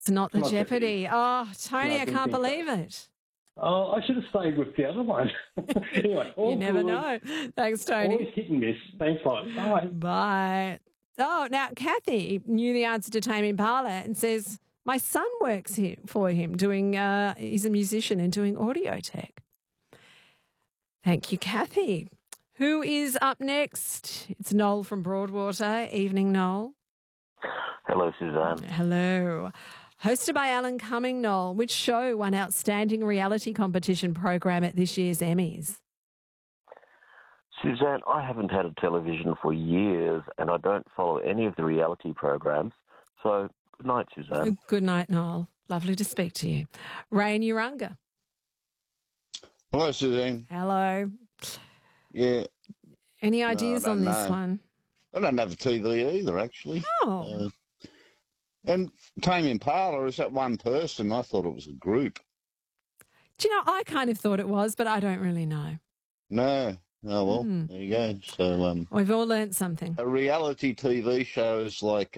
It's not the Not Jeopardy. Oh, Tony, No, I I didn't can't think so. believe it. Oh, I should have stayed with the other one. Anyway, all You never good. know. Thanks, Tony. Always hit and miss. Thanks, lot. Bye. Bye. Oh, now Kathy knew the answer to Tame Impala and says, my son works here for him doing, he's a musician and doing audio tech. Thank you, Kathy. Who is up next? It's Noel from Broadwater. Evening, Noel. Hello, Suzanne. Hello. Hosted by Alan Cumming, Noel, which show won Outstanding Reality Competition program at this year's Emmys? Suzanne, I haven't had a television for years and I don't follow any of the reality programs. So, good night, Suzanne. Good night, Noel. Lovely to speak to you. Ray and Urunga. Hello, Suzanne. Hello. Yeah. Any ideas on this know. one? I don't have a TV either, actually. Oh. And Tame Impala, is that one person? I thought it was a group. Do you know, I kind of thought it was, but I don't really know. No. Oh, well, there you go. So, We've all learnt something. a reality TV show is like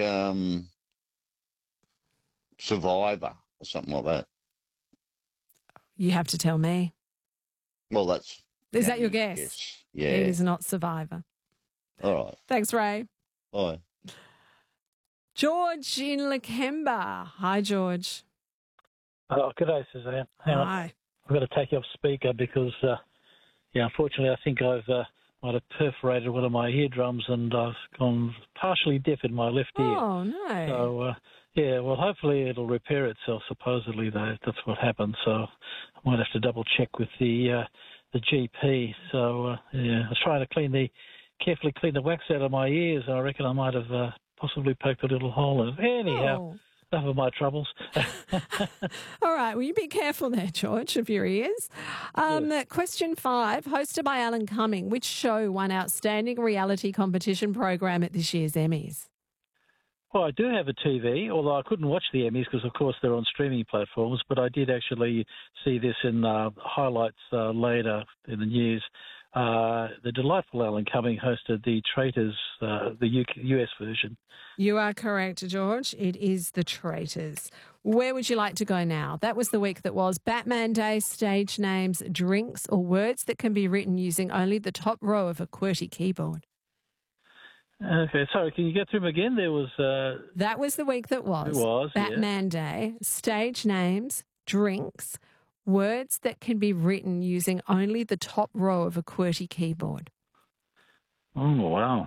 Survivor or something like that. You have to tell me. Well, that's... Is that your guess? Yes. Yeah. It is not Survivor. All right. Thanks, Ray. Bye. George in Lakemba. Hi, George. Oh, good day, Suzanne. Hang on. Hi. I've got to take you off speaker because, unfortunately, I think I've might have perforated one of my eardrums and I've gone partially deaf in my left ear. Oh, no. So, well, hopefully it'll repair itself. Supposedly, that's what happened. So I might have to double check with the GP. So, I was trying to carefully clean the wax out of my ears. And I reckon I might have possibly poked a little hole in it. Anyhow. Enough of my troubles. All right. Well, you be careful there, George, of your ears. Yes. Question 5, hosted by Alan Cumming. Which show won Outstanding Reality Competition program at this year's Emmys? Well, I do have a TV, although I couldn't watch the Emmys because, of course, they're on streaming platforms. But I did actually see this in highlights later in the news. The delightful Alan Cumming hosted The Traitors, the US version. You are correct, George. It is The Traitors. Where would you like to go now? That was the week that was Batman Day, stage names, drinks, or words that can be written using only the top row of a QWERTY keyboard. Okay, sorry, can you get through them again? There was... That was the week that was. It was, Batman Day, stage names, drinks, words that can be written using only the top row of a QWERTY keyboard. Oh, wow.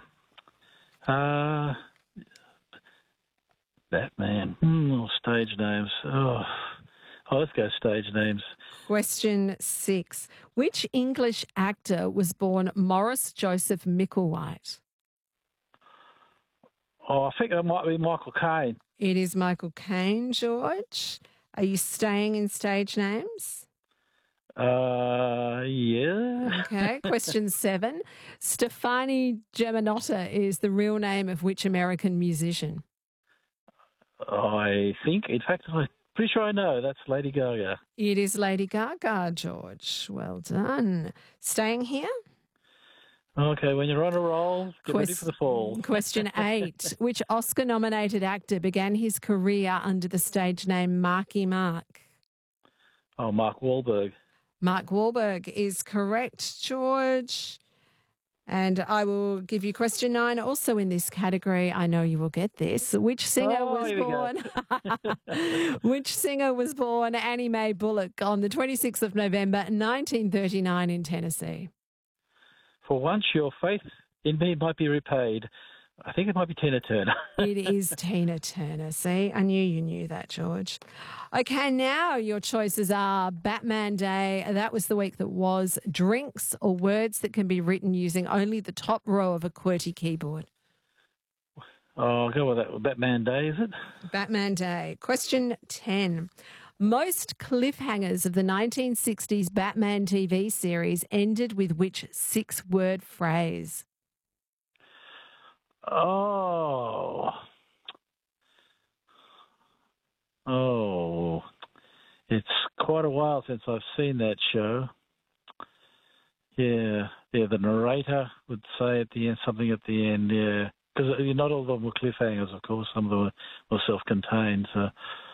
Batman. Stage names. Oh, let's go stage names. Question 6. Which English actor was born Morris Joseph Micklewhite? Oh, I think it might be Michael Caine. It is Michael Caine, George. Are you staying in stage names? Yeah. Okay. Question 7. Stefani Germanotta is the real name of which American musician? I think, in fact, I'm pretty sure I know. That's Lady Gaga. It is Lady Gaga, George. Well done. Staying here? Okay, when you're on a roll, get ready for the fall. Question 8. Which Oscar-nominated actor began his career under the stage name Marky Mark? Oh, Mark Wahlberg. Mark Wahlberg is correct, George. And I will give you question 9 also in this category. I know you will get this. Which singer was born? Which singer was born Annie Mae Bullock on the 26th of November 1939 in Tennessee? For once, your faith in me might be repaid. I think it might be Tina Turner. It is Tina Turner. See, I knew you knew that, George. Okay, now your choices are Batman Day. That was the week that was. Drinks or words that can be written using only the top row of a QWERTY keyboard. Oh, I'll go with that. Batman Day, is it? Batman Day. Question 10. Most cliffhangers of the 1960s Batman TV series ended with which 6-word phrase? Oh, it's quite a while since I've seen that show. Yeah, the narrator would say at the end, something at the end, yeah. Because not all of them were cliffhangers, of course. Some of them were self-contained. So